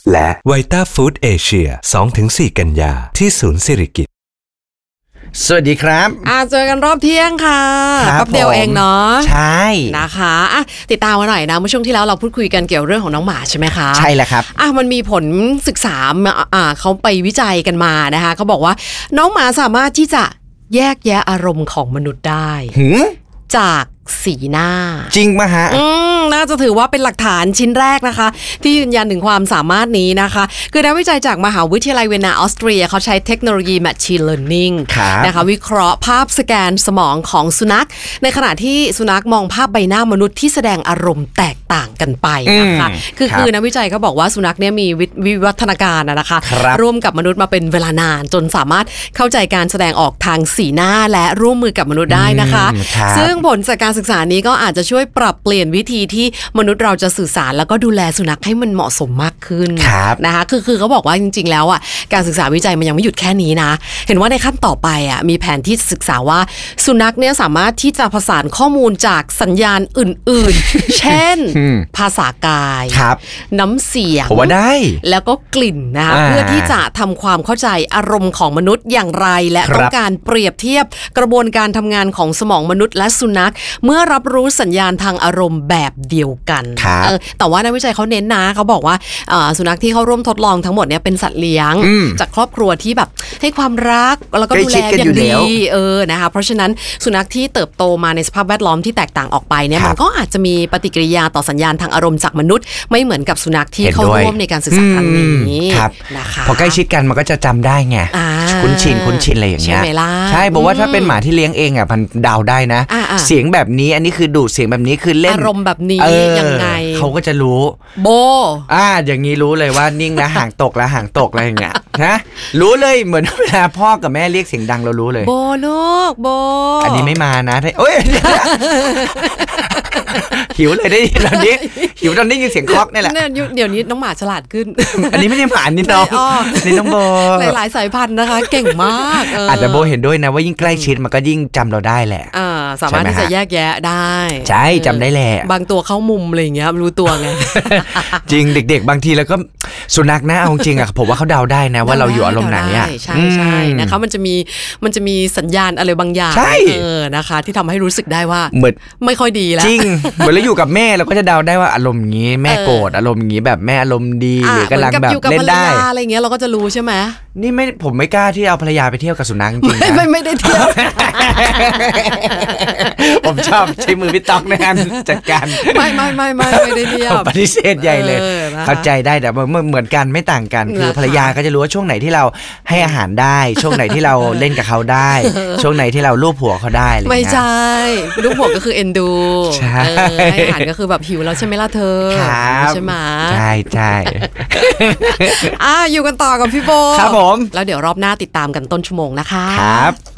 และไวต้าฟู้ดเอเชีย 2-4 กันยาที่ศูนย์สิริกิติ์สวัสดีครับเจอกันรอบเที่ยงค่ะแป๊บเดียวเองเนาะใช่นะคะติดตามมาหน่อยนะเมื่อช่วงที่แล้วเราพูดคุยกันเกี่ยวเรื่องของน้องหมาใช่ไหมคะใช่แล้วครับมันมีผลศึกษาเขาไปวิจัยกันมานะคะเขาบอกว่าน้องหมาสามารถที่จะแยกแยะอารมณ์ของมนุษย์ได้จากสีหน้าจริงมั้ยฮะน่าจะถือว่าเป็นหลักฐานชิ้นแรกนะคะที่ยืนยันถึงความสามารถนี้นะคะคือนักวิจัยจากมหาวิทยาลัยเวียนนาออสเตรียเขาใช้เทคโนโลยี Machine Learning นะคะวิเคราะห์ภาพสแกนสมองของสุนัขในขณะที่สุนัขมองภาพใบหน้ามนุษย์ที่แสดงอารมณ์แตกต่างกันไปนะคะคือนักวิจัยเขาบอกว่าสุนัขเนี่ยมีวิวัฒนาการนะคะร่วมกับมนุษย์มาเป็นเวลานานจนสามารถเข้าใจการแสดงออกทางสีหน้าและร่วมมือกับมนุษย์ได้นะคะซึ่งผลจากการศึกษานี้ก็อาจจะช่วยปรับเปลี่ยนวิธีที่มนุษย์เราจะสื่อสารแล้วก็ดูแลสุนัขให้มันเหมาะสมมากขึ้นนะคะคือเขาบอกว่าจริงๆแล้วการศึกษาวิจัยมันยังไม่หยุดแค่นี้นะเห็นว่าในขั้นต่อไปมีแผนที่ศึกษาว่าสุนัขเนี่ยสามารถที่จะผสานข้อมูลจากสัญญาณอื่นๆ เช่นภาษากายน้ำเสียงผมว่าได้แล้วก็กลิ่นนะคะเพื่อที่จะทำความเข้าใจอารมณ์ของมนุษย์อย่างไรและต้องการเปรียบเทียบกระบวนการทำงานของสมองมนุษย์และสุนัขเมื่อรับรู้สัญญาณทางอารมณ์แบบเดียวกันแต่ว่านักวิจัยเขาเน้นนะเขาบอกว่าสุนัขที่เขาร่วมทดลองทั้งหมดเนี่ยเป็นสัตว์เลี้ยงจากครอบครัวที่แบบให้ความรักแล้วก็ดูแลอย่างดีนะคะเพราะฉะนั้นสุนัขที่เติบโตมาในสภาพแวดล้อมที่แตกต่างออกไปเนี่ยมันก็อาจจะมีปฏิกิริยาต่อสัญญาณทางอารมณ์จากมนุษย์ไม่เหมือนกับสุนัขที่เข้าร่วมในการศึกษาครั้งนี้นะคะพอใกล้ชิดกันมันก็จะจำได้ไงคุ้นชินอะไรอย่างเงี้ยใช่บอกว่าถ้าเป็นหมาที่เลี้ยงเองมันเดาได้นะเสียงแบบนี้อันนี้คือดุเสียงแบบนี้คือเล่นอารมณ์แบบนี้ยังไงเขาก็จะรู้โบอย่างนี้รู้เลยว่านิ่งแล้วห่างตกแล้วห่างตกอะไรอย่างเงี้ยนะรู้เลยเหมือนเวลาพ่อกับแม่เรียกเสียงดังเรารู้เลยโบลูกโบอันนี้ไม่มานะโอ้ยหิวเลยได้ตอนนี้หิวตอนนี้ยินเสียงคล็อกนี่แหละเดี๋ยวนี้น้องหมาฉลาดขึ้นอันนี้ไม่ได้หมานี่น้องนี่น้องโบหลายสายพันธุ์นะคะเก่งมากอาจจะโบเห็นด้วยนะว่ายิ่งใกล้ชิดมันก็ยิ่งจำเราได้แหละสามารถที่จะแยกแยะได้ใช่จำได้แหละบางตัวเข้ามุมอะไรอย่างเงี้ยรู้ตัวไงจริงเด็กๆบางทีแล้วก็สุนัขนะเอาจริงผมว่าเขาเดาได้นะว่าเราอยู่อารมณ์ไหนใช่นะคะมันจะมีสัญญาณอะไรบางอย่างนะคะที่ทำให้รู้สึกได้ว่าเหมือนไม่ค่อยดีแล้วจริงเหมือนเราอยู่กับแม่เราก็จะเดาได้ว่าอารมณ์อย่างงี้แม่โกรธอารมณ์อย่างงี้แบบแม่อารมณ์ดีหรือกำลังแบบเล่นได้อะไรเงี้ยเราก็จะรู้ใช่ไหมนี่ไม่ผมไม่กล้าที่เอาภรรยาไปเที่ยวกับสุนัขจริงๆไม่ได้เที่ยวผมชอบใช้มือพี่ต๊อกในการจัดการไม่ได้เที่ยวปฏิเสธใหญ่เลยเข้าใจได้แต่เหมือนกันไม่ต่างกันคือภรรยาก็จะรู้ว่าช่วงไหนที่เราให้อาหารได้ช่วงไหนที่เราเล่นกับเขาได้ช่วงไหนที่เราลูบหัวเขาได้ไม่ใช่ลูบหัวก็คือเอ็นดูให้อาหารก็คือแบบหิวแล้วใช่ไหมล่ะเธอใช่ไหมใช่อยู่กันต่อกับพี่โบครับผมแล้วเดี๋ยวรอบหน้าติดตามกันต้นชั่วโมงนะคะครับ